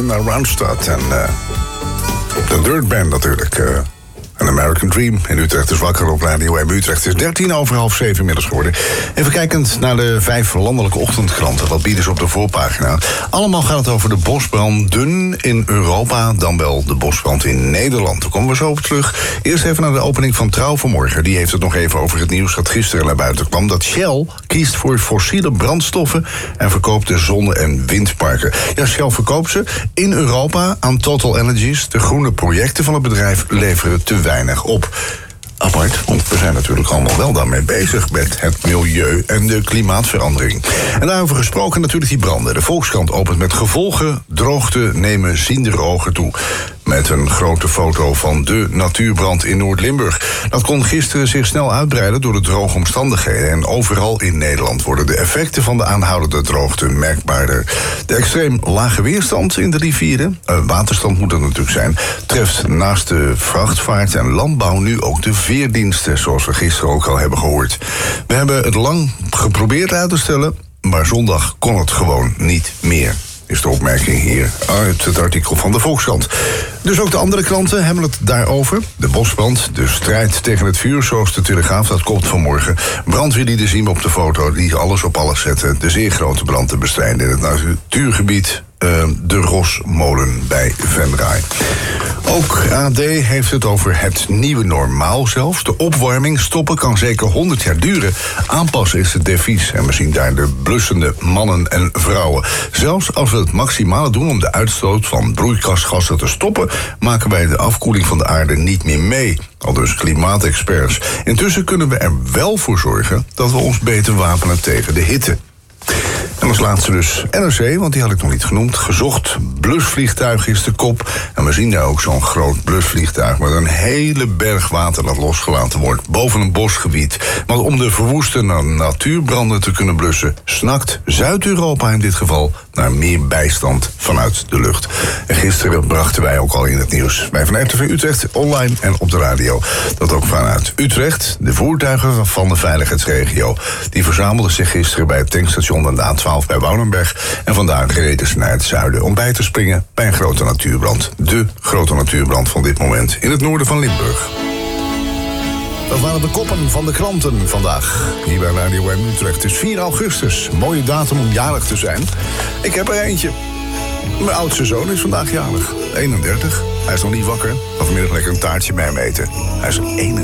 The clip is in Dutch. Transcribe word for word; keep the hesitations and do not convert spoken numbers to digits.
Linda Ronstadt en uh, de Dirt Band natuurlijk. Uh, Een American Dream in Utrecht is wakker op Radio M Utrecht. Het is dertien over half zeven inmiddels geworden. Even kijkend naar de vijf landelijke ochtendkranten. Wat bieden ze op de voorpagina? Allemaal gaat het over de bosbranden in Europa, dan wel de bosbrand in Nederland. Daar komen we zo op terug. Eerst even naar de opening van Trouw vanmorgen. Die heeft het nog even over het nieuws dat gisteren naar buiten kwam. Dat Shell kiest voor fossiele brandstoffen en verkoopt de zonne- en windparken. Ja, Shell verkoopt ze in Europa aan Total Energies. De groene projecten van het bedrijf leveren te weinig op. Apart, want we zijn natuurlijk allemaal wel daarmee bezig met het milieu en de klimaatverandering. En daarover gesproken natuurlijk die branden. De Volkskrant opent met gevolgen. Droogte nemen ziendere ogen toe. Met een grote foto van de natuurbrand in Noord-Limburg. Dat kon gisteren zich snel uitbreiden door de droge omstandigheden. En overal in Nederland worden de effecten van de aanhoudende droogte merkbaarder. De extreem lage weerstand in de rivieren, uh, waterstand moet dat natuurlijk zijn, treft naast de vrachtvaart en landbouw nu ook de veerdiensten, zoals we gisteren ook al hebben gehoord. We hebben het lang geprobeerd uit te stellen, maar zondag kon het gewoon niet meer. Is de opmerking hier uit het artikel van de Volkskrant. Dus ook de andere kranten hebben het daarover. De bosbrand, de strijd tegen het vuur, zoals de Telegraaf dat komt vanmorgen. Brandweerlieden zien we op de foto die alles op alles zetten. De zeer grote brand te bestrijden in het natuurgebied Uh, de Rosmolen bij Venray. Ook A D heeft het over het nieuwe normaal zelfs. De opwarming stoppen kan zeker honderd jaar duren. Aanpassen is het devies. En we zien daar de blussende mannen en vrouwen. Zelfs als we het maximale doen om de uitstoot van broeikasgassen te stoppen, maken wij de afkoeling van de aarde niet meer mee. Al dus klimaatexperts. Intussen kunnen we er wel voor zorgen dat we ons beter wapenen tegen de hitte. En als laatste dus N R C, want die had ik nog niet genoemd. Gezocht blusvliegtuig is de kop. En we zien daar ook zo'n groot blusvliegtuig met een hele berg water dat losgelaten wordt boven een bosgebied. Want om de verwoeste natuurbranden te kunnen blussen, snakt Zuid-Europa in dit geval naar meer bijstand vanuit de lucht. En gisteren brachten wij ook al in het nieuws, wij van R T V Utrecht, online en op de radio, dat ook vanuit Utrecht de voertuigen van de veiligheidsregio, die verzamelden zich gisteren bij het tankstation aan de A twaalf bij Woudenberg. En vandaag reden ze naar het zuiden om bij te springen bij een grote natuurbrand. De grote natuurbrand van dit moment in het noorden van Limburg. Dat waren de koppen van de kranten vandaag. Hier bij Radio M Utrecht. Het is vier augustus. Mooie datum om jarig te zijn. Ik heb er eentje. Mijn oudste zoon is vandaag jarig. eenendertig. Hij is nog niet wakker. Ga vanmiddag lekker een taartje bij hem eten. Hij is eenendertig.